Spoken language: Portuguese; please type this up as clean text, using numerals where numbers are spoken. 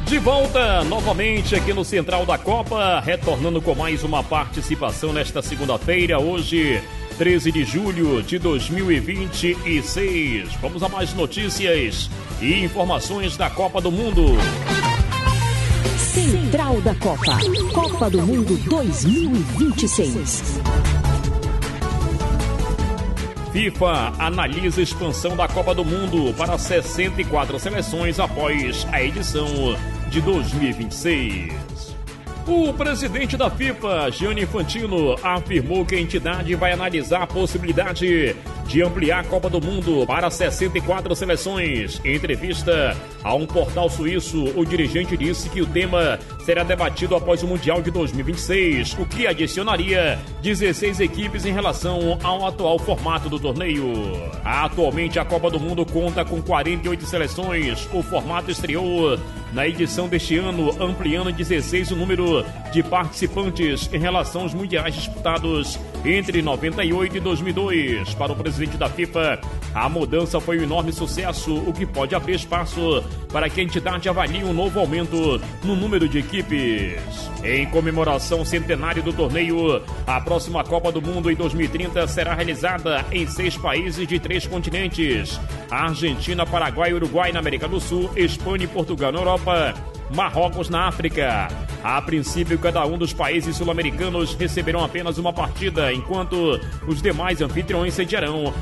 De volta novamente aqui no Central da Copa, retornando com mais uma participação nesta segunda-feira, hoje 13 de julho de 2026. Vamos a mais notícias e informações da Copa do Mundo. Central da Copa. Copa do Mundo 2026. FIFA analisa a expansão da Copa do Mundo para 64 seleções após a edição de 2026. O presidente da FIFA, Gianni Infantino, afirmou que a entidade vai analisar a possibilidade de ampliar a Copa do Mundo para 64 seleções. Em entrevista a um portal suíço, o dirigente disse que o tema será debatido após o Mundial de 2026, o que adicionaria 16 equipes em relação ao atual formato do torneio. Atualmente, a Copa do Mundo conta com 48 seleções. O formato estreou na edição deste ano, ampliando 16 o número de participantes em relação aos mundiais disputados entre 98 e 2002. Para o presidente da FIFA, a mudança foi um enorme sucesso, o que pode abrir espaço para que a entidade avalie um novo aumento no número de equipes. Em comemoração ao centenário do torneio, a próxima Copa do Mundo em 2030 será realizada em 6 países de 3 continentes: Argentina, Paraguai e Uruguai na América do Sul, Espanha e Portugal na Europa, Marrocos na África. A princípio, cada um dos países sul-americanos receberão apenas uma partida, enquanto os demais anfitriões sediarão